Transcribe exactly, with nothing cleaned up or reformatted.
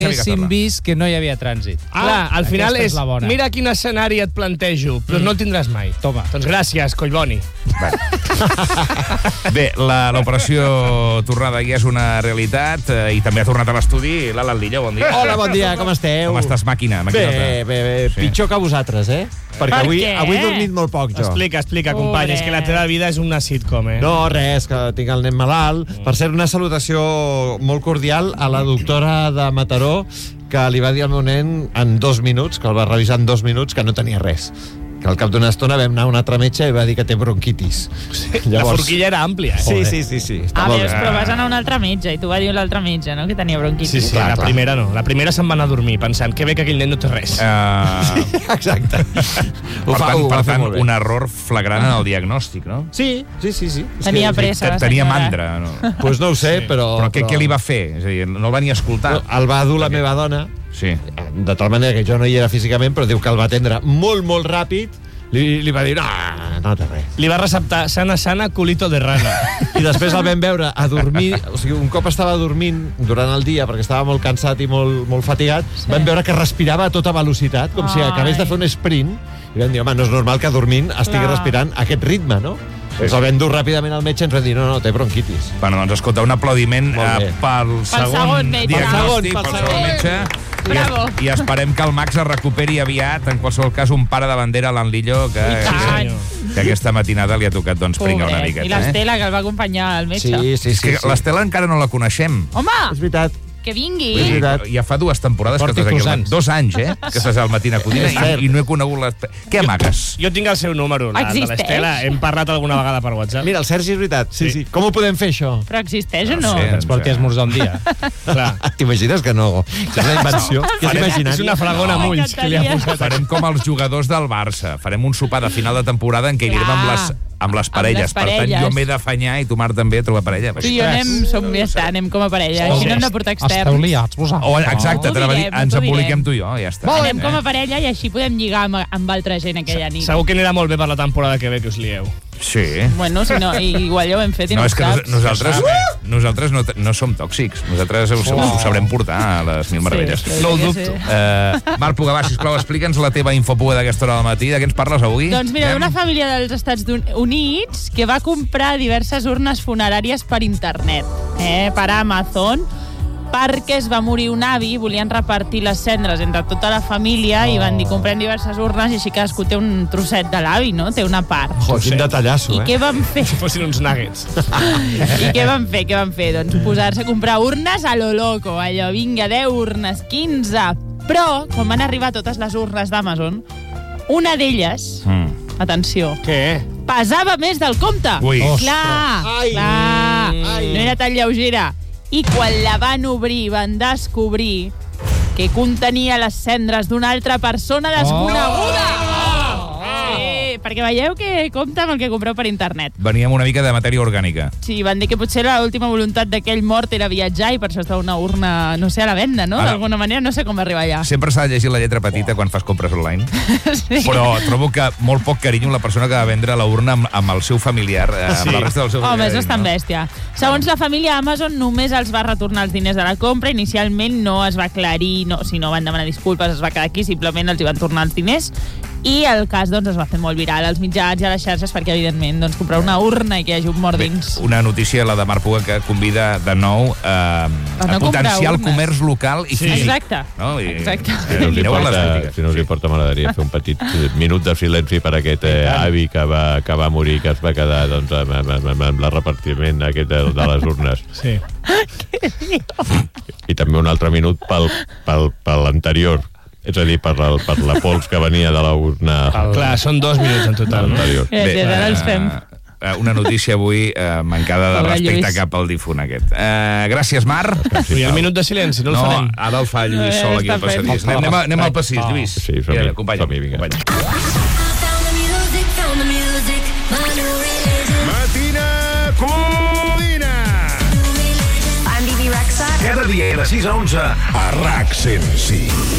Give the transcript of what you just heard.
haguéssim vist que no hi havia trànsit. Ah, Clar, al final és, és mira quin escenari et plantejo, però mm. no el tindràs mai. Toma. Doncs gràcies, Collboni. Bé, l'operació tornada ja és una realitat eh, i també ha tornat a l'estudi l'Alan Lillo, bon dia. Hola, bon dia, com esteu? Com estàs, màquina? Bé, bé, bé, sí. Pitjor que vosaltres, eh? Perquè per avui, què? avui he dormit molt poc, jo. Explica, explica, company, és que la teva vida és una sitcom, eh? No, res, que tinc el nen malalt. Mm. Per cert, una salutació molt cordial a la doctora de Mataró, que li va dir al meu nen en dos minuts, que el va revisar en dos minuts, que no tenia res. Que al cap d'una estona vam anar a un altre metge i va dir que té bronquitis. Sí, Llavors... La forquilla era àmplia, eh? Sí, sí, sí. sí. Ah, veus, però vas anar a un altre metge i tu va dir l'altre metge, no?, que tenia bronquitis. Sí, sí, clar, la clar. primera no. La primera se'n va anar a dormir pensant que bé que aquell nen no té res. Uh... Sí, exacte. Per tant, per tant un error flagrant en el diagnòstic, no? Sí, sí, sí. sí. Tenia pressa, la Tenia mandra, no? Doncs pues no ho sé, sí. però... Però què, què li va fer? És a dir, no el va ni escoltar. El va dur la meva dona, sí. de tal manera que jo no hi era físicament, però diu que el va atendre molt, molt ràpid. Li, li va dir, no, no té res. Li va receptar sana, sana, culito de rana. I després el vam veure a dormir, o sigui, un cop estava dormint durant el dia, perquè estava molt cansat i molt, molt fatigat, sí. vam veure que respirava a tota velocitat, com Ai. si acabés de fer un sprint, i vam dir, home, no és normal que dormint estigui Clar. respirant aquest ritme, no? Sí. Ens el vam dur ràpidament al metge i ens vam dir, no, no, té bronquitis. Bueno, doncs escolta, un aplaudiment eh, pel segon, segon metge. diagnòstic, pel segon, pel segon metge. Bravo. I, I esperem que el Max es recuperi aviat. En qualsevol cas, un pare de bandera, Alan Lillo, que, que, que aquesta matinada li ha tocat doncs, pringar una miqueta. I l'Estela, eh? que el va acompanyar al metge. Sí, sí, sí. sí. L'Estela encara no la coneixem. Home! És veritat. Que vingui. Sí, ja fa dues temporades Porti que estàs aquí. anys. Dos anys, eh? Que estàs al Matina Codina i, i no he conegut les... Què amagues? Jo, jo tinc el seu número, la, de l'Estela. Hem parlat alguna vegada per WhatsApp. Mira, el Sergi és veritat. Sí, sí. sí. Com ho podem fer, això? Però existeix o no? Que ens porti a esmorzar un dia. Clar. T'imagines que no? Que és una invenció. Que és imaginari. És una fragona amb ulls que li ha posat. Farem com els jugadors del Barça. Farem un sopar de final de temporada en què anirem amb les amb les parelles. Amb les parelles. Per tant, jo m'he d'afanyar i tu, Marc, també a trobar parella. Tu i jo anem, som, ja està, anem com a parella. Així no hem de portar externs. Esteu liats, vosaltres. O, exacte, no. dir, ens emboliquem tu i jo, ja està. Anem com a parella i així podem lligar amb, amb altra gent aquella nit. Segur que anirà molt bé per la temporada que ve que us lieu. Sí. Bueno, si no, igual ja ho hem fet i no, no és que saps. nosaltres, nosaltres no, no som tòxics. Nosaltres ho, oh. ho sabrem portar a les mil meravelles. Sí, no ho dubto. Sí. Uh, Marc Pugavà, sisplau, explica'ns la teva infopua d'aquesta hora del matí. De què ens parles avui? Doncs mira, una família dels Estats Units que va comprar diverses urnes funeràries per internet, eh, per Amazon, perquè es va morir un avi, volien repartir les cendres entre tota la família oh. i van dir, comprem diverses urnes i així cadascú té un trosset de l'avi, no? Té una part. Jo, quin detallasso, I eh? què van fer? Si fossin uns nuggets. I què van fer? Què van fer? Doncs posar-se a comprar urnes a lo loco, allò, vinga, deu urnes, quinze. Però, quan van arribar totes les urnes d'Amazon, una d'elles, mm. atenció, què? pesava més del compte. Ui. Clar, Ai. clar, Ai. no era tan lleugera. I quan la van obrir, van descobrir que contenia les cendres d'una altra persona desconeguda. Oh! Sí, perquè veieu que compta amb el que compreu per internet. Venia amb una mica de matèria orgànica. Sí, van dir que potser l'última voluntat d'aquell mort era viatjar i per això estava una urna, no sé, a la venda, no? D'alguna manera, no sé com va arribar allà. Sempre s'ha de llegir la lletra petita oh. quan fas compres online. Sí. Però trobo que molt poc carinyo la persona que va vendre la urna amb, amb el seu familiar, amb sí. la resta del seu familiar. Home, és bastant no? bèstia. Segons la família, Amazon només els va retornar els diners de la compra. Inicialment no es va aclarir, no, si no van demanar disculpes, es va quedar aquí, simplement els hi van tornar els diners. I el cas doncs, es va fer molt viral als mitjans i a les xarxes perquè, evidentment, doncs, comprar una urna i que hi hagi un mort dins. Bé, una notícia, la de Marc Puga, que convida de nou eh, a, no a potenciar el comerç local i sí. físic. Exacte. No? I, Exacte. Eh, si, no us importa, si no us importa, m'agradaria fer un petit minut de silenci per aquest eh, avi que va, que va morir, que es va quedar doncs, amb, amb, amb, amb el repartiment aquest de, de les urnes. Sí. I també un altre minut pel, pel, pel anterior. És a dir, per la, per la pols que venia de la urna... El... Clar, són dos minuts en total. No? Bé, ara els fem. Uh, una notícia avui uh, mancada de respecte cap al difunt aquest. Uh, gràcies, Marc. I el minut de silenci, no el no, farem? No, ara el fa Lluís sol aquí al passadís. Anem, anem, anem al passadís, Lluís. Sí, som-hi, som-hi, vinga. Matina Codina. Cada dia de sis a onze a RAC cent cinc.